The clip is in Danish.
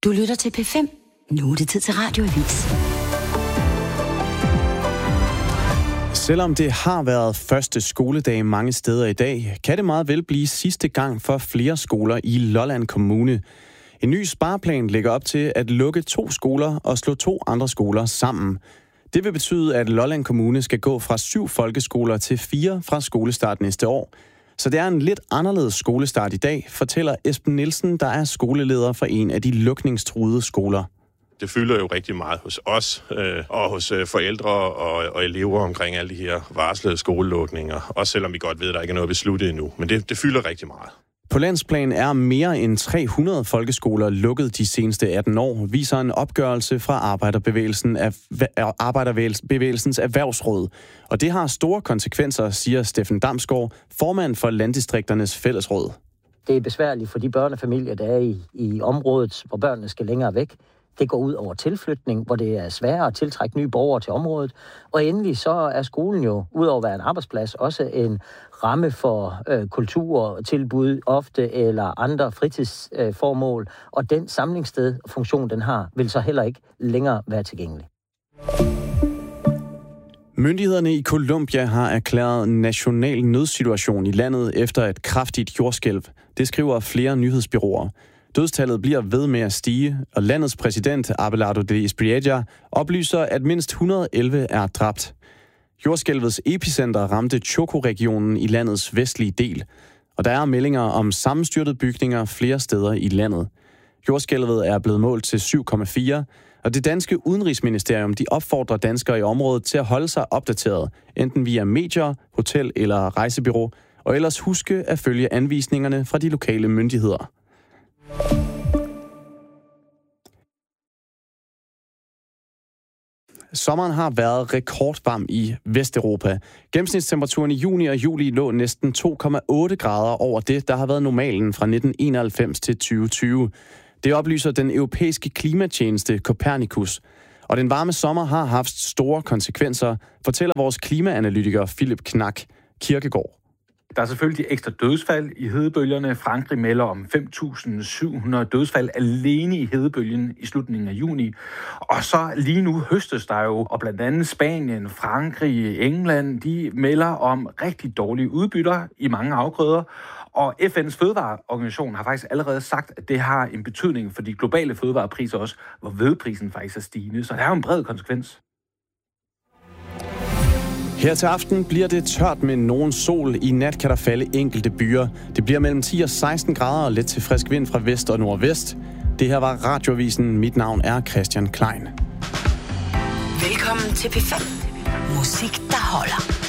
Du lytter til P5. Nu er det tid til Radioavis. Selvom det har været første skoledag mange steder i dag, kan det meget vel blive sidste gang for flere skoler i Lolland Kommune. En ny spareplan lægger op til at lukke 2 skoler og slå 2 andre skoler sammen. Det vil betyde, at Lolland Kommune skal gå fra 7 folkeskoler til 4 fra skolestart næste år. Så det er en lidt anderledes skolestart i dag, fortæller Esben Nielsen, der er skoleleder for en af de lukningstruede skoler. Det fylder jo rigtig meget hos os og hos forældre og elever omkring alle de her varslede skolelukninger. Også selvom vi godt ved, at der ikke er noget besluttet endnu. Men det fylder rigtig meget. På landsplan er mere end 300 folkeskoler lukket de seneste 18 år, viser en opgørelse fra Arbejderbevægelsens Erhvervsråd. Og det har store konsekvenser, siger Steffen Damsgaard, formand for Landdistrikternes Fællesråd. Det er besværligt for de børnefamilier, der er i området, hvor børnene skal længere væk. Det går ud over tilflytning, hvor det er sværere at tiltrække nye borgere til området. Og endelig så er skolen jo, udover at være en arbejdsplads, også en ramme for kulturtilbud ofte eller andre fritidsformål. Og den samlingssted og funktion, den har, vil så heller ikke længere være tilgængelig. Myndighederne i Colombia har erklæret national nødsituation i landet efter et kraftigt jordskælv. Det skriver flere nyhedsbureauer. Dødstallet bliver ved med at stige, og landets præsident, Abelardo de Espriella, oplyser, at mindst 111 er dræbt. Jordskælvets epicenter ramte Choco-regionen i landets vestlige del, og der er meldinger om sammenstyrtede bygninger flere steder i landet. Jordskælvet er blevet målt til 7,4, og det danske udenrigsministerium de opfordrer danskere i området til at holde sig opdateret, enten via medier, hotel eller rejsebureau, og ellers huske at følge anvisningerne fra de lokale myndigheder. Sommeren har været rekordvarm i Vesteuropa. Gennemsnitstemperaturen i juni og juli lå næsten 2,8 grader over det, der har været normalen fra 1991 til 2020. Det oplyser den europæiske klimatjeneste Copernicus. Og den varme sommer har haft store konsekvenser, fortæller vores klimaanalytiker Philip Knak Kirkegaard. Der er selvfølgelig de ekstra dødsfald i hedebølgerne. Frankrig melder om 5.700 dødsfald alene i hedebølgen i slutningen af juni. Og så lige nu høstes der jo, og blandt andet Spanien, Frankrig, England, de melder om rigtig dårlige udbytter i mange afgrøder. Og FN's fødevareorganisation har faktisk allerede sagt, at det har en betydning for de globale fødevarepriser også, hvor hvedeprisen faktisk er stigende. Så det har jo en bred konsekvens. Her til aften bliver det tørt med nogen sol. I nat kan der falde enkelte byer. Det bliver mellem 10 og 16 grader og let til frisk vind fra vest og nordvest. Det her var Radioavisen. Mit navn er Christian Klein. Velkommen til P5. Musik, der holder.